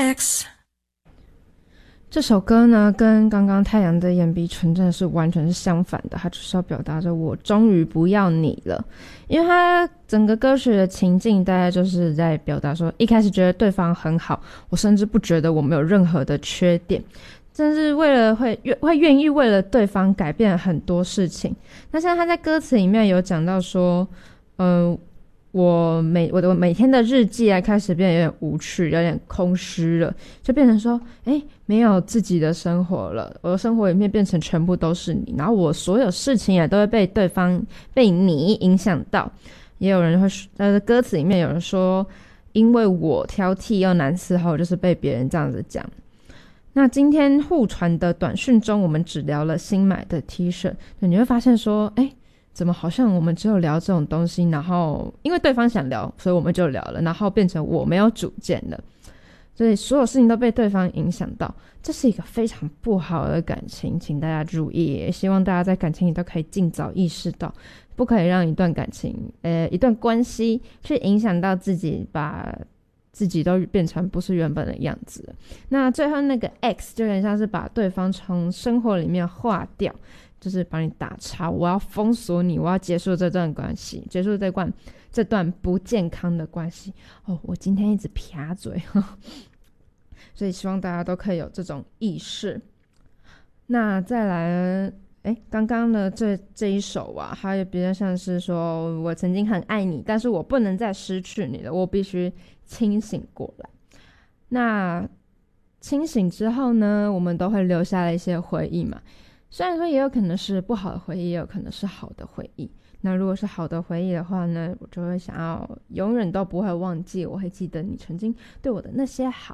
X。 这首歌呢，跟刚刚太阳的眼鼻纯正是完全是相反的，它就是要表达着我终于不要你了。因为它整个歌曲的情境大概就是在表达说，一开始觉得对方很好，我甚至不觉得我们有任何的缺点，甚至会愿意为了对方改变很多事情。那现在他在歌词里面有讲到说，我每天的日记啊，开始变得有点无趣，有点空虚了，就变成说，没有自己的生活了，我的生活里面变成全部都是你，然后我所有事情也都会被你影响到。也有人会歌词里面有人说，因为我挑剔又难伺候，就是被别人这样子讲。那今天互传的短讯中，我们只聊了新买的 T 恤，你会发现说，怎么好像我们只有聊这种东西，然后因为对方想聊，所以我们就聊了，然后变成我没有主见了，所以所有事情都被对方影响到，这是一个非常不好的感情，请大家注意，也希望大家在感情里都可以尽早意识到，不可以让一段感情一段关系去影响到自己，把自己都变成不是原本的样子。那最后那个 X 就有点像是把对方从生活里面划掉，就是把你打叉，我要封锁你，我要结束这段关系，结束这段不健康的关系。我今天一直撇嘴所以希望大家都可以有这种意识。那再来刚刚的这一首啊，它也比较像是说，我曾经很爱你，但是我不能再失去你了，我必须清醒过来。那清醒之后呢，我们都会留下了一些回忆嘛，虽然说也有可能是不好的回忆，也有可能是好的回忆。那如果是好的回忆的话呢，我就会想要永远都不会忘记，我会记得你曾经对我的那些好。